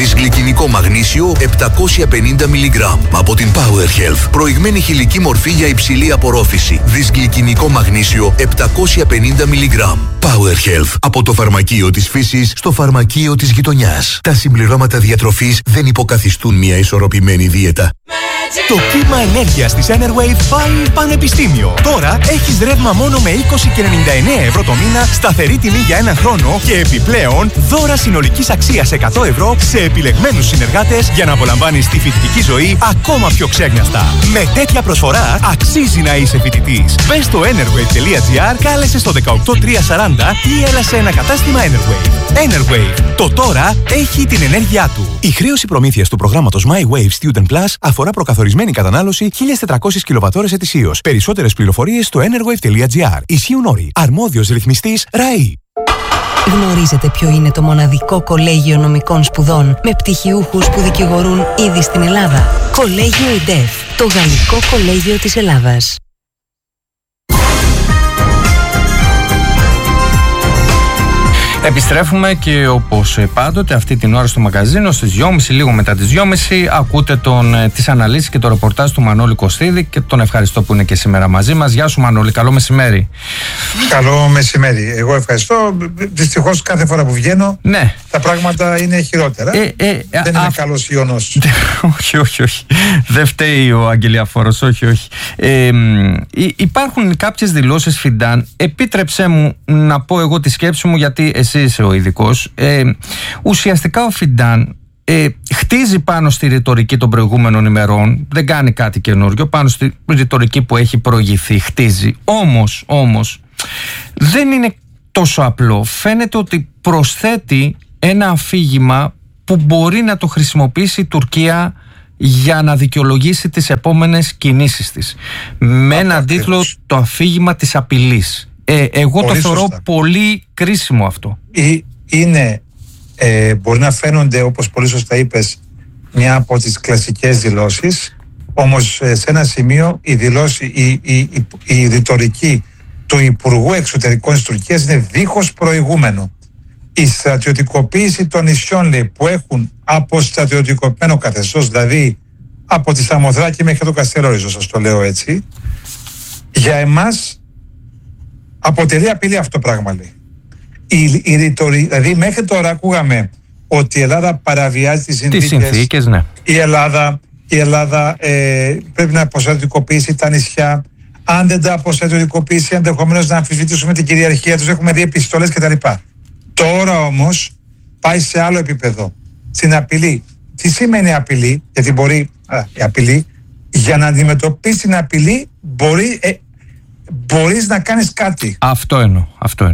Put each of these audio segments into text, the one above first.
Δυσγλυκινικό μαγνήσιο 750 mg από την Power Health. Προηγμένη χηλική μορφή για υψηλή απορρόφηση. Δυσγλυκινικό μαγνήσιο 750 mg. Power Health. Από το φαρμακείο της φύσης στο φαρμακείο της γειτονιάς. Τα συμπληρώματα διατροφής δεν υποκαθιστούν μια ισορροπημένη δίαιτα. Το κύμα ενέργειας της Enerwave πάει πανεπιστήμιο. Τώρα έχεις ρεύμα μόνο με 20,99 ευρώ το μήνα, σταθερή τιμή για έναν χρόνο και επιπλέον δώρα συνολικής αξίας 100 ευρώ σε επιλεγμένους συνεργάτες για να απολαμβάνεις τη φοιτητική ζωή ακόμα πιο ξέγνιαστα. Με τέτοια προσφορά αξίζει να είσαι φοιτητής. Μπες στο enerwave.gr, κάλεσε στο 18340 ή έλα σε ένα κατάστημα Enerwave. Enerwave. Το τώρα έχει την ενέργειά του. Η χρέωση προμήθειας του προγράμματος My Wave Student Plus αφορά προκαθορισμένη κατανάλωση 1.400 κιλοβατώρες ετησίως. Περισσότερες πληροφορίες στο enerwave.gr. Ισχύουν όροι. Αρμόδιος ρυθμιστής ΡΑΗ. Γνωρίζετε ποιο είναι το μοναδικό κολέγιο νομικών σπουδών με πτυχιούχους που δικηγορούν ήδη στην Ελλάδα? Κολέγιο ΕΝΤΕΦ, το Γαλλικό Κολέγιο της Ελλάδας. Επιστρέφουμε και όπως πάντοτε αυτή την ώρα στο μαγαζίνο στις 2.30, λίγο μετά τις 2.30 ακούτε τις αναλύσεις και το ρεπορτάζ του Μανώλη Κωστίδη και τον ευχαριστώ που είναι και σήμερα μαζί μας. Γεια σου Μανώλη, καλό μεσημέρι. Καλό μεσημέρι, εγώ ευχαριστώ. Δυστυχώς κάθε φορά που βγαίνω τα πράγματα είναι χειρότερα. Δεν είναι καλός ιονός. Όχι. Δεν φταίει ο Αγγελιαφόρος, όχι. Υπάρχουν κάποιες δηλώσεις Φιντάν. Επίτρεψέ μου να πω εγώ τη σκέψη μου, γιατί εσύ είσαι ο ειδικός. Ουσιαστικά ο Φιντάν χτίζει πάνω στη ρητορική των προηγούμενων ημερών, δεν κάνει κάτι καινούριο, πάνω στη ρητορική που έχει προηγηθεί χτίζει. Όμως δεν είναι τόσο απλό. Φαίνεται ότι προσθέτει ένα αφήγημα που μπορεί να το χρησιμοποιήσει η Τουρκία για να δικαιολογήσει τις επόμενες κινήσεις της. Με έναν τίτλο, το αφήγημα της απειλής. Εγώ πολύ το θεωρώ σωστά. Πολύ κρίσιμο αυτό. Μπορεί να φαίνονται, όπως πολύ σωστά είπες, μια από τις κλασικές δηλώσεις, όμως σε ένα σημείο η ρητορική του Υπουργού Εξωτερικών της Τουρκίας είναι δίχως προηγούμενο. Η στρατιωτικοποίηση των νησιών, λέει, που έχουν αποστρατιωτικοποιημένο καθεστώς, δηλαδή από τη Σαμοθράκη μέχρι το Καστελόριζο, σας το λέω έτσι, για εμάς αποτελεί απειλή αυτό το πράγμα, λέει. Δηλαδή μέχρι τώρα ακούγαμε ότι η Ελλάδα παραβιάζει τις συνθήκες, ναι. Η Ελλάδα πρέπει να αποστρατιωτικοποιήσει τα νησιά. Αν δεν τα αποστρατιωτικοποιήσει, ενδεχομένως να αμφισβητήσουμε την κυριαρχία τους. Έχουμε δει επιστολές κτλ. Τώρα όμως πάει σε άλλο επίπεδο. Στην απειλή. Τι σημαίνει απειλή? Γιατί μπορεί η απειλή, για να αντιμετωπίσει την απειλή μπορείς να κάνεις κάτι. Αυτό εννοώ.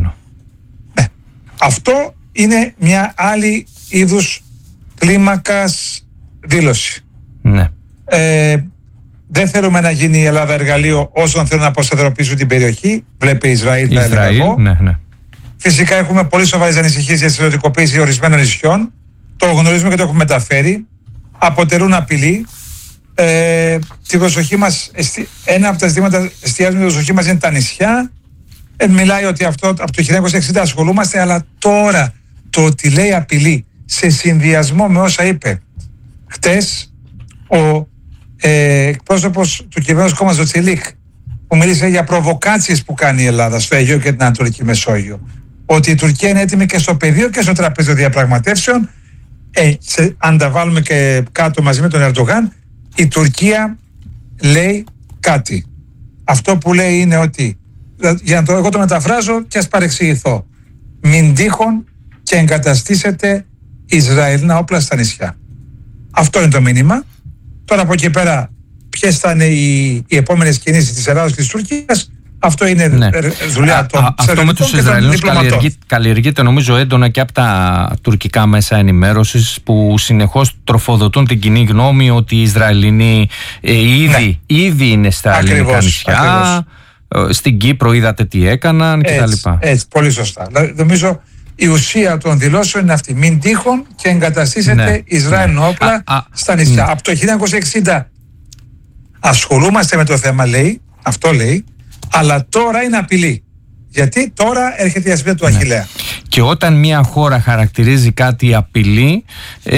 Αυτό είναι μια άλλη είδους κλίμακας δήλωση. Ναι. Δεν θέλουμε να γίνει η Ελλάδα εργαλείο όσων θέλουν να αποσταθεροποιήσουν την περιοχή. Βλέπει Ισραήλ. Ναι. Φυσικά έχουμε πολύ σοβαρές ανησυχίες για τη στρατιωτικοποίηση ορισμένων νησιών. Το γνωρίζουμε και το έχουμε μεταφέρει. Αποτελούν απειλή. Την προσοχή μας, ένα από τα ζητήματα εστιάζουμε την προσοχή μας είναι τα νησιά. Μιλάει ότι αυτό από το 1960 ασχολούμαστε, αλλά τώρα το ότι λέει απειλή σε συνδυασμό με όσα είπε χτες ο εκπρόσωπος του κυβερνώντος κόμματος, ο Τσιλίκ, που μίλησε για προβοκάτσιες που κάνει η Ελλάδα στο Αιγαίο και την Ανατολική Μεσόγειο, ότι η Τουρκία είναι έτοιμη και στο πεδίο και στο τραπέζι των διαπραγματεύσεων. Αν τα βάλουμε και κάτω μαζί με τον Ερντογάν, η Τουρκία λέει κάτι. Αυτό που λέει είναι ότι, εγώ το μεταφράζω και ας παρεξηγηθώ, μην τύχον και εγκαταστήσετε Ισραηλινά όπλα στα νησιά. Αυτό είναι το μήνυμα. Τώρα από εκεί πέρα ποιες θα είναι οι επόμενες κινήσεις της Ελλάδας και της Τουρκίας, αυτό είναι δουλειά των αυτό με τους Ισραηλινούς καλλιεργείται νομίζω έντονα και από τα τουρκικά μέσα ενημέρωσης, που συνεχώς τροφοδοτούν την κοινή γνώμη ότι οι Ισραηλινοί ήδη είναι στα ελληνικά νησιά. Ακριβώς. Στην Κύπρο είδατε τι έκαναν κτλ. Έτσι, πολύ σωστά. Νομίζω η ουσία των δηλώσεων είναι αυτή. Μην τύχον και εγκαταστήσετε Ισραηλινά όπλα στα νησιά. Από το 1960 ασχολούμαστε με το θέμα, λέει, αυτό λέει, αλλά τώρα είναι απειλή. Γιατί τώρα έρχεται η ασπίδα του Αχιλλέα. Και όταν μια χώρα χαρακτηρίζει κάτι απειλή,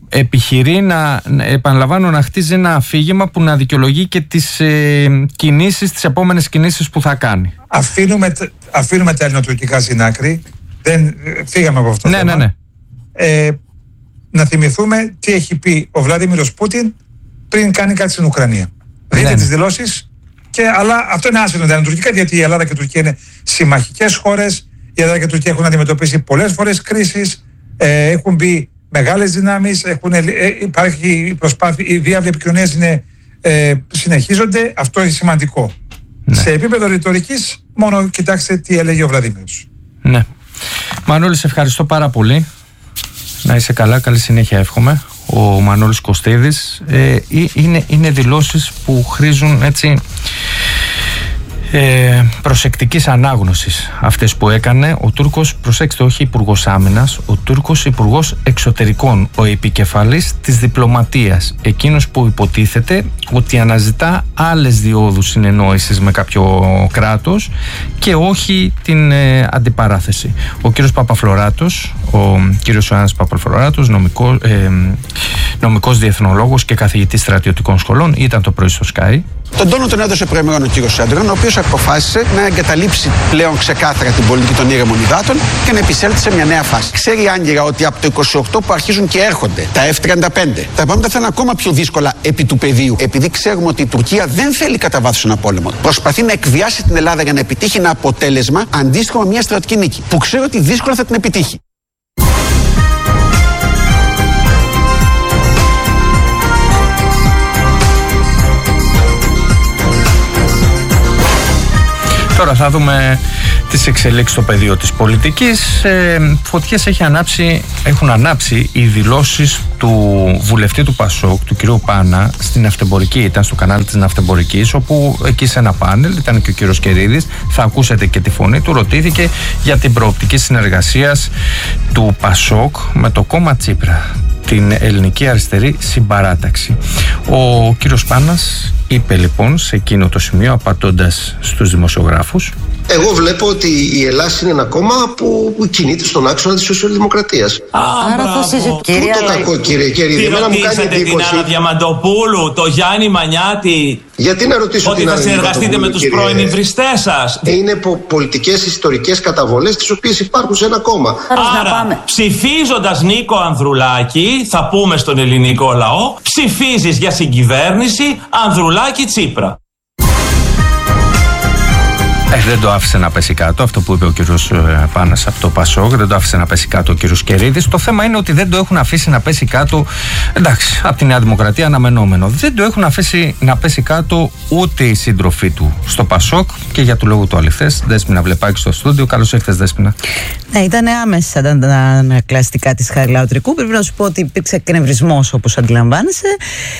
επιχειρεί να χτίζει ένα αφήγημα που να δικαιολογεί και τις κινήσεις, τις επόμενες κινήσεις που θα κάνει. Αφήνουμε τα ελληνοτουρκικά στην άκρη. Φύγαμε από αυτό το θέμα. Ναι. Να θυμηθούμε τι έχει πει ο Βλαντίμιρος Πούτιν πριν κάνει κάτι στην Ουκρανία. Δείτε τις δηλώσεις, αλλά αυτό είναι άσχετο με τα ελληνοτουρκικά, γιατί η Ελλάδα και η Τουρκία είναι συμμαχικές χώρες. Η Ελλάδα και η Τουρκία έχουν αντιμετωπίσει πολλές φορές κρίσεις, έχουν μπει μεγάλες δυνάμεις, υπάρχει η προσπάθεια, οι διάβλοι επικοινωνίας συνεχίζονται. Αυτό είναι σημαντικό. Σε επίπεδο ρητορικής, μόνο κοιτάξτε τι έλεγε ο Βλαντίμιρος. Ναι. Μανώλη, σε ευχαριστώ πάρα πολύ. Να είσαι καλά, καλή συνέχεια εύχομαι. Ο Μανώλης Κωστίδης. Είναι δηλώσεις που χρήζουν έτσι προσεκτικής ανάγνωσης αυτές που έκανε ο Τούρκος, προσέξτε, όχι υπουργός άμυνας, ο Τούρκος υπουργός εξωτερικών, ο επικεφαλής της διπλωματίας, εκείνος που υποτίθεται ότι αναζητά άλλες διόδους συνεννόησης με κάποιο κράτος και όχι την αντιπαράθεση. Ο κύριος Παπαφλωράτος, ο κύριος Ιωάννης Παπαφλωράτος, νομικός διεθνολόγος και καθηγητής στρατιωτικών σχολών, ήταν το πρωί στο Sky. Τον τόνο τον έδωσε προημερών ο κύριος Σέντρον, ο οποίος αποφάσισε να εγκαταλείψει πλέον ξεκάθαρα την πολιτική των ήρεμων υδάτων και να επισέλθει σε μια νέα φάση. Ξέρει άγκυρα ότι από το 28 που αρχίζουν και έρχονται τα F-35, τα πράγματα θα είναι ακόμα πιο δύσκολα επί του πεδίου. Επειδή ξέρουμε ότι η Τουρκία δεν θέλει κατά βάθος ένα πόλεμο, προσπαθεί να εκβιάσει την Ελλάδα για να επιτύχει ένα αποτέλεσμα αντίστοιχο με μια στρατιωτική νίκη, που ξέρω ότι δύσκολα θα την επιτύχει. Τώρα θα δούμε τις εξελίξεις στο πεδίο της πολιτικής. Φωτιές έχουν ανάψει οι δηλώσεις του βουλευτή του ΠΑΣΟΚ, του κ. Πάνα, στην Ναυτεμπορική. Ήταν στο κανάλι της Ναυτεμπορικής, όπου εκεί σε ένα πάνελ ήταν και ο κ. Κερίδης. Θα ακούσετε και τη φωνή του. Ρωτήθηκε για την προοπτική συνεργασίας του ΠΑΣΟΚ με το κόμμα Τσίπρα, την ελληνική αριστερή συμπαράταξη. Ο κύριος Πάνας είπε λοιπόν σε εκείνο το σημείο, απαντώντας στους δημοσιογράφους: εγώ βλέπω ότι η Ελλάδα είναι ένα κόμμα που κινείται στον άξονα της σοσιαλδημοκρατίας. Άρα θα συζητήσουμε. Πού το κακό, κύριε Κερίδη? Εμένα μου κάνει εντύπωση. Την Άννα Διαμαντοπούλου, το Γιάννη Μανιάτη. Γιατί να ρωτήσω ότι θα συνεργαστείτε με τους πρώην υβριστές σας? Είναι πολιτικές ιστορικές καταβολές τις οποίες υπάρχουν σε ένα κόμμα. Άρα, ψηφίζοντας Νίκο Ανδρουλάκη, θα πούμε στον ελληνικό λαό, ψηφίζεις για συγκυβέρνηση Ανδρουλάκη Τσίπρα. Δεν το άφησε να πέσει κάτω αυτό που είπε ο κύριος Πάνας από το ΠΑΣΟΚ, δεν το άφησε να πέσει κάτω ο κύριος Κερίδης. Το θέμα είναι ότι δεν το έχουν αφήσει να πέσει κάτω, εντάξει, από τη Νέα Δημοκρατία αναμενόμενο. Δεν το έχουν αφήσει να πέσει κάτω ούτε οι σύντροφοί του στο ΠΑΣΟΚ, και για του λόγου του αληθές. Δέσποινα Βλεπάκη στο στούντιο. Καλώς ήρθες, Δέσποινα. Ναι, ήταν άμεσα τα ανακλαστικά της Χαριλάου Τρικού. Πρέπει να σου πω ότι υπήρξε εκνευρισμός, όπως αντιλαμβάνεσαι.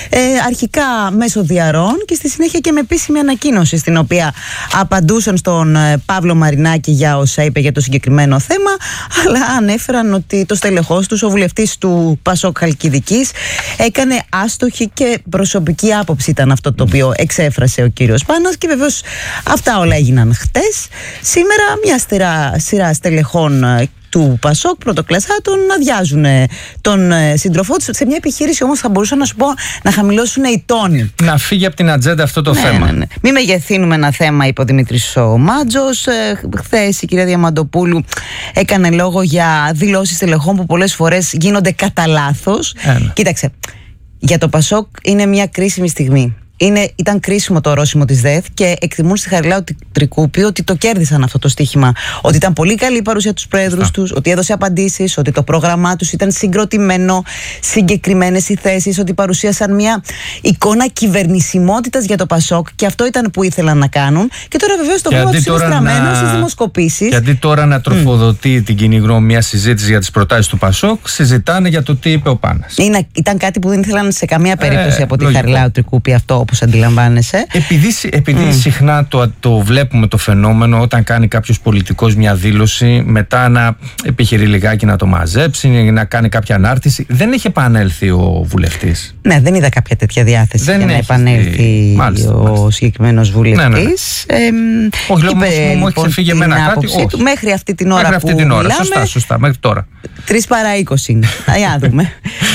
Αρχικά μέσω διαρρών και στη συνέχεια και με επίσημη ανακοίνωση, στην οποία απαντούσαν στον Παύλο Μαρινάκη για όσα είπε για το συγκεκριμένο θέμα, αλλά ανέφεραν ότι το στελεχός τους, ο βουλευτής του ΠΑΣΟΚ Χαλκιδικής, έκανε άστοχη και προσωπική άποψη, ήταν αυτό το οποίο εξέφρασε ο κύριος Πάνας, και βεβαίως αυτά όλα έγιναν χτες. Σήμερα μια σειρά στελεχών του ΠΑΣΟΚ, πρωτοκλασσάτων, αδειάζουν τον σύντροφό του σε μια επιχείρηση, όμως θα μπορούσα να σου πω να χαμηλώσουν οι τόνοι. Να φύγει από την ατζέντα αυτό το θέμα. Ναι. Μην μεγεθύνουμε ένα θέμα, είπε ο Δημήτρης ο Μάτζος. Χθες η κυρία Διαμαντοπούλου έκανε λόγο για δηλώσεις στελεχών που πολλές φορές γίνονται κατά λάθος. Κοίταξε, για το ΠΑΣΟΚ είναι μια κρίσιμη στιγμή. Ήταν κρίσιμο το ορόσημο της ΔΕΘ και εκτιμούν στη Χαριλάου Τρικούπη ότι το κέρδισαν αυτό το στοίχημα. Ότι ήταν πολύ καλή η παρουσία τους πρόεδρους τους, ότι έδωσε απαντήσεις, ότι το πρόγραμμά τους ήταν συγκροτημένο, συγκεκριμένες οι θέσεις, ότι παρουσίασαν μια εικόνα κυβερνησιμότητας για το ΠΑΣΟΚ, και αυτό ήταν που ήθελαν να κάνουν. Και τώρα βεβαίως το βλέμμα τους είναι στραμμένο στις δημοσκοπήσεις. Και αντί τώρα να τροφοδοτεί την κοινή γνώμη μια συζήτηση για τις προτάσεις του ΠΑΣΟΚ, συζητάνε για το τι είπε ο Πάνας. Ήταν κάτι που δεν ήθελαν σε καμία περίπτωση από τη Χαριλάου Τρικούπη αυτό, όπως αντιλαμβάνεσαι. Επειδή συχνά το βλέπουμε το φαινόμενο, όταν κάνει κάποιος πολιτικός μια δήλωση, μετά να επιχειρεί λιγάκι να το μαζέψει, να κάνει κάποια ανάρτηση. Δεν έχει επανέλθει ο βουλευτής. Ναι, δεν είδα κάποια τέτοια διάθεση για να επανέλθει ο συγκεκριμένος βουλευτής. Όχι, λέω μου έχει ξεφύγει εμένα κάτι. Μέχρι αυτή την ώρα που μιλάμε. Σωστά, μέχρι τώρα. 3 παρά 20 είναι. Για δούμε.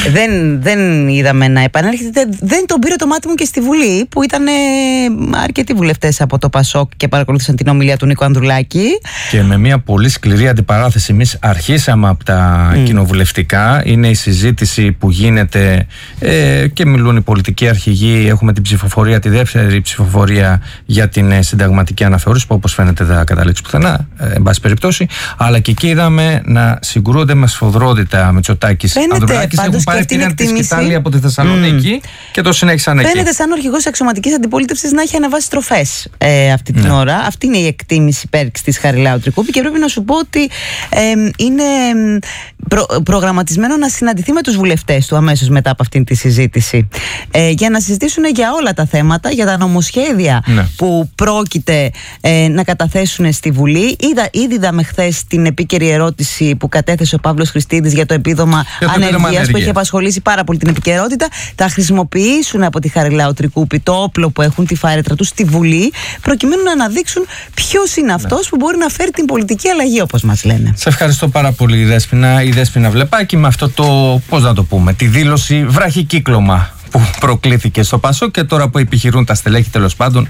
δεν είδαμε να επανέρχεται. Δεν τον πήρε το μάτι μου και στη Βουλή, που ήταν αρκετοί βουλευτές από το ΠΑΣΟΚ και παρακολούθησαν την ομιλία του Νίκο Ανδρουλάκη. Και με μια πολύ σκληρή αντιπαράθεση. Εμείς αρχίσαμε από τα κοινοβουλευτικά. Είναι η συζήτηση που γίνεται και μιλούν οι πολιτικοί αρχηγοί. Έχουμε την ψηφοφορία, τη δεύτερη ψηφοφορία για την συνταγματική αναθεώρηση, που όπως φαίνεται δεν θα καταλήξει πουθενά, εν πάση περιπτώσει. Αλλά και εκεί είδαμε να συγκρούονται με σφοδρότητα Μητσοτάκης. Ανδρουλάκης έχουν πάρει την σκητάλη από τη Θεσσαλονίκη και το συνέχισαν εκεί. Φαίνεται σαν ο αρχηγός αξιωματικής αντιπολίτευσης να έχει ανεβάσει στροφές αυτή την ώρα. Αυτή είναι η εκτίμηση υπέρξη της Χαριλάου Τρικούπη, και πρέπει να σου πω ότι είναι προγραμματισμένο να συναντηθεί με τους βουλευτές του αμέσως μετά από αυτήν τη συζήτηση, για να συζητήσουν για όλα τα θέματα, για τα νομοσχέδια που πρόκειται να καταθέσουν στη Βουλή. Ήδη είδαμε χθες την επίκαιρη ερώτηση που κατέθεσε ο Παύλος Χριστίδης για το επίδομα ανεργίας, που έχει απασχολήσει πάρα πολύ την επικαιρότητα. Θα χρησιμοποιήσουν από τη Χαριλάου Τρικούπη το όπλο που έχουν, τη φάρετρα τους, στη Βουλή, προκειμένου να αναδείξουν ποιος είναι αυτός που μπορεί να φέρει την πολιτική αλλαγή, όπως μας λένε. Σε ευχαριστώ πάρα πολύ, η Δέσποινα Βλεπάκη, με αυτό το, πώς να το πούμε, τη δήλωση βραχικύκλωμα που προκλήθηκε στο ΠΑΣΟΚ, και τώρα που επιχειρούν τα στελέχη, τέλος πάντων,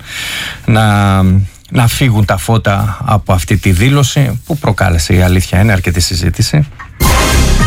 να φύγουν τα φώτα από αυτή τη δήλωση που προκάλεσε, η αλήθεια είναι, αρκετή συζήτηση.